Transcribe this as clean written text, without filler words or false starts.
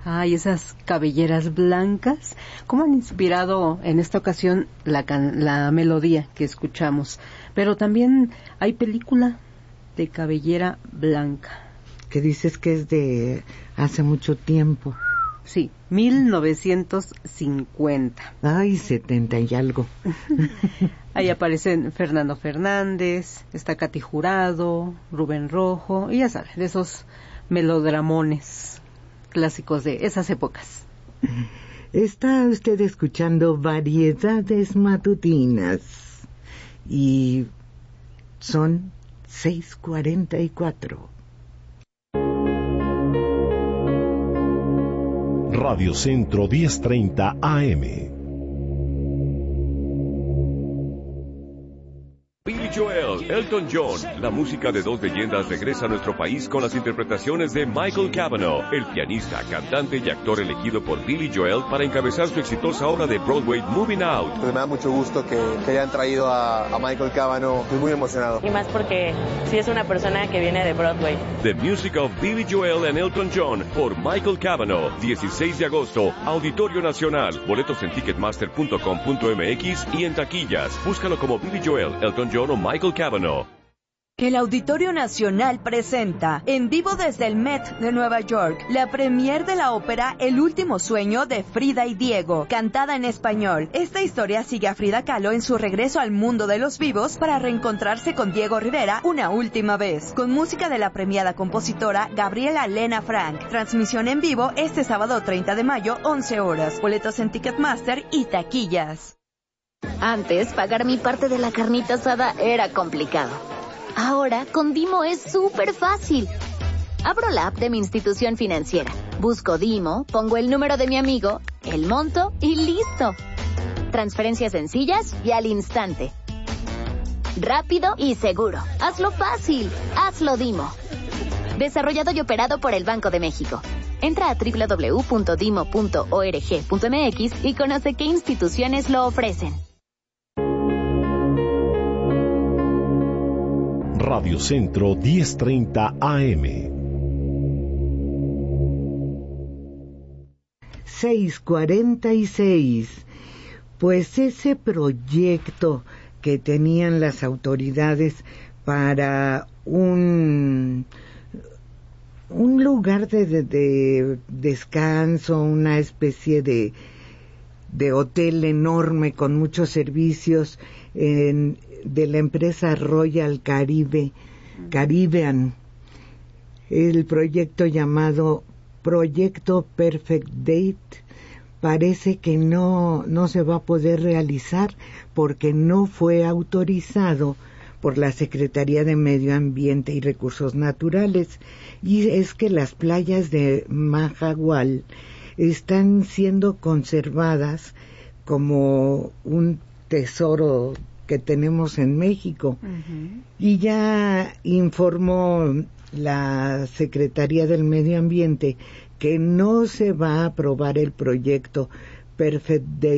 Ay, esas cabelleras blancas, ¿cómo han inspirado en esta ocasión la melodía que escuchamos? Pero también hay película de Cabellera Blanca. Que dices que es de hace mucho tiempo. Sí, 1950. Ay, 70 y algo. Ahí aparecen Fernando Fernández, está Katy Jurado, Rubén Rojo, y ya saben, de esos melodramones clásicos de esas épocas. Está usted escuchando Variedades Matutinas y son 6:44. Radio Centro 1030 AM. Billy Joel, Elton John, la música de dos leyendas regresa a nuestro país con las interpretaciones de Michael Cavanaugh, el pianista, cantante y actor elegido por Billy Joel para encabezar su exitosa obra de Broadway Moving Out. Pues me da mucho gusto que hayan traído a Michael Cavanaugh, estoy muy emocionado. Y más porque sí es una persona que viene de Broadway. The Music of Billy Joel and Elton John por Michael Cavanaugh, 16 de agosto, Auditorio Nacional, boletos en ticketmaster.com.mx y en taquillas. Búscalo como Billy Joel, Elton John o Michael Cavanaugh. El Auditorio Nacional presenta, en vivo desde el Met de Nueva York, la premier de la ópera El último sueño de Frida y Diego, cantada en español. Esta historia sigue a Frida Kahlo en su regreso al mundo de los vivos para reencontrarse con Diego Rivera una última vez, con música de la premiada compositora Gabriela Lena Frank. Transmisión en vivo este sábado 30 de mayo, 11 horas. Boletos en Ticketmaster y taquillas. Antes, pagar mi parte de la carnita asada era complicado. Ahora, con Dimo es súper fácil. Abro la app de mi institución financiera, busco Dimo, pongo el número de mi amigo, el monto y listo. Transferencias sencillas y al instante. Rápido y seguro. Hazlo fácil. Hazlo Dimo. Desarrollado y operado por el Banco de México. Entra a www.dimo.org.mx y conoce qué instituciones lo ofrecen. Radio Centro 1030 AM. 6:46. Pues ese proyecto que tenían las autoridades para un lugar de descanso, una especie de hotel enorme con muchos servicios de la empresa Royal Caribbean, el proyecto llamado Proyecto Perfect Date, parece que no se va a poder realizar porque no fue autorizado por la Secretaría de Medio Ambiente y Recursos Naturales, y es que las playas de Mahahual están siendo conservadas como un tesoro que tenemos en México. Uh-huh. Y ya informó la Secretaría del Medio Ambiente que no se va a aprobar el proyecto Perfect Day